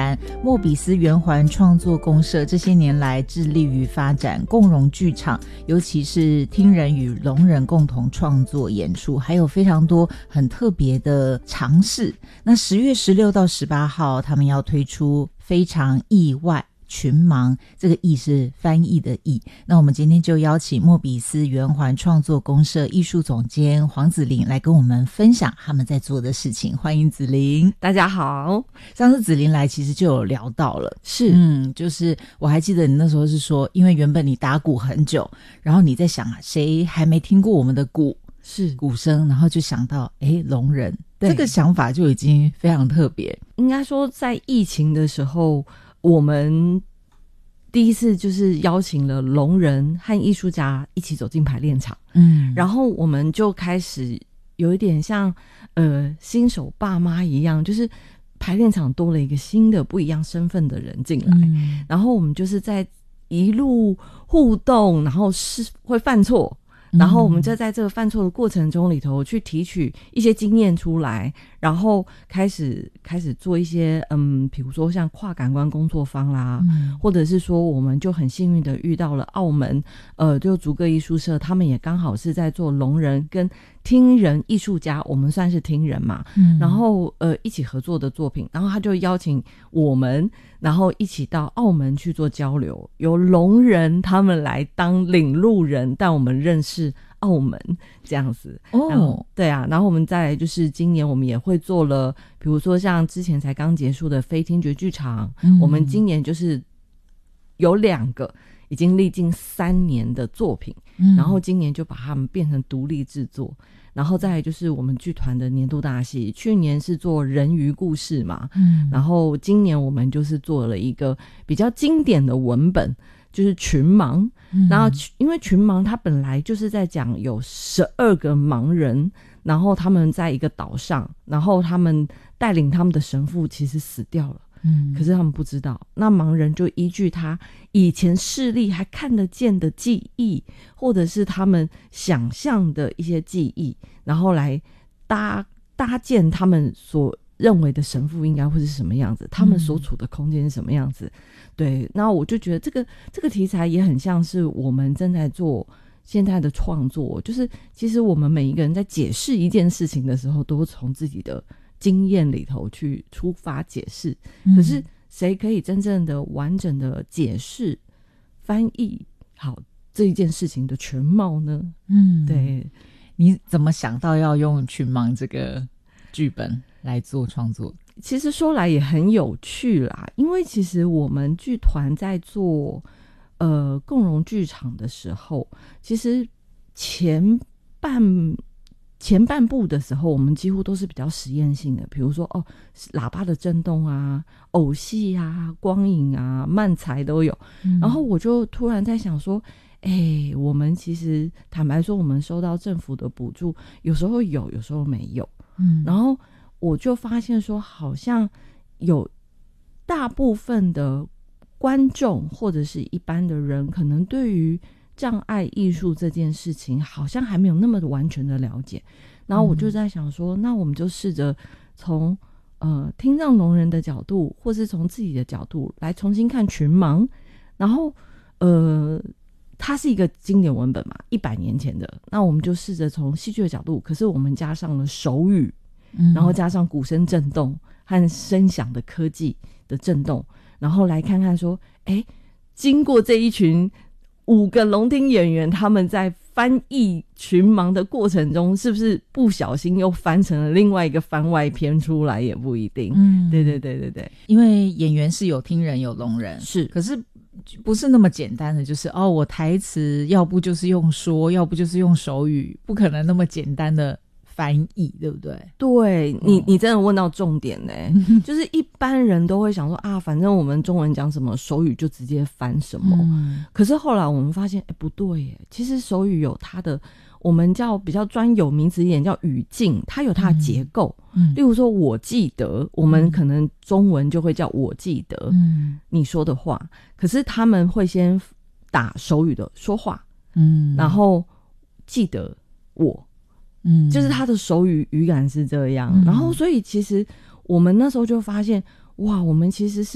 谈莫比斯圆环创作公社这些年来致力于发展共融剧场，尤其是听人与聋人共同创作演出，还有非常多很特别的尝试。那10月16到18号他们要推出非常意外群盲，这个意是翻译的意。那我们今天就邀请莫比斯圆环创作公社艺术总监黄子玲来跟我们分享他们在做的事情。欢迎子玲。 大家好。 上次子玲来其实就有聊到了， 是就是我还记得你那时候是说，因为原本你打鼓很久，然后你在想谁还没听过我们的鼓声，然后就想到聋人，这个想法就已经非常特别。 应该说在疫情的时候，我们第一次就是邀请了聋人和艺术家一起走进排练场，然后我们就开始有一点像新手爸妈一样，就是排练场多了一个新的不一样身份的人进来，然后我们就是在一路互动，然后是会犯错，然后我们就在这个犯错的过程中里头去提取一些经验出来，然后开始做一些比如说像跨感官工作坊啦，或者是说我们就很幸运的遇到了澳门就竹歌艺术社，他们也刚好是在做聋人跟听人艺术家，我们算是听人嘛，然后一起合作的作品，然后他就邀请我们，然后一起到澳门去做交流，由聋人他们来当领路人，带我们认识澳门这样子。对啊，然后我们再来就是今年我们也会做了，比如说像之前才刚结束的非听觉剧场，我们今年就是有2个已经历经3年的作品，然后今年就把它们变成独立制作，然后再来就是我们剧团的年度大戏，去年是做人鱼故事嘛，然后今年我们就是做了一个比较经典的文本，就是群盲，然后因为群盲它本来就是在讲有12个盲人，然后他们在一个岛上，然后他们带领他们的神父其实死掉了，可是他们不知道，那盲人就依据他以前视力还看得见的记忆，或者是他们想象的一些记忆，然后来搭建他们所认为的神父应该会是什么样子，他们所处的空间是什么样子。对，那我就觉得这个题材也很像是我们正在做现在的创作，就是其实我们每一个人在解释一件事情的时候，都从自己的经验里头去出发解释，可是谁可以真正的完整的解释翻译好这一件事情的全貌呢？对， 你怎么想到要用群盲这个剧本来做创作？ 其实说来也很有趣啦，因为其实我们剧团在做共融剧场的时候，其实前半部的时候我们几乎都是比较实验性的，比如说喇叭的震动啊，偶戏啊，光影啊，漫才都有，然后我就突然在想说我们其实坦白说我们收到政府的补助，有时候有，有时候没有，然后我就发现说好像有大部分的观众或者是一般的人，可能对于障碍艺术这件事情好像还没有那么完全的了解，然后我就在想说那我们就试着从听障聋人的角度，或是从自己的角度来重新看群盲，然后它是一个经典文本嘛，100年前的，那我们就试着从戏剧的角度，可是我们加上了手语，然后加上鼓声震动和声响的科技的震动，然后来看看说经过这一群5个聋听演员，他们在翻译群盲的过程中，是不是不小心又翻成了另外一个番外篇出来也不一定。对， 因为演员是有听人有聋人， 是， 可是不是那么简单的，就是我台词要不就是用说，要不就是用手语，不可能那么简单的翻译，对不对？ 对，你真的问到重点呢，就是一般人都会想说反正我们中文讲什么，手语就直接翻什么。可是后来我们发现不对耶，其实手语有它的，我们叫比较专有名词一点叫语境，它有它的结构。例如说我记得，我们可能中文就会叫我记得你说的话，可是他们会先打手语的说话，然后记得我，就是他的手语语感是这样，然后所以其实我们那时候就发现，哇，我们其实是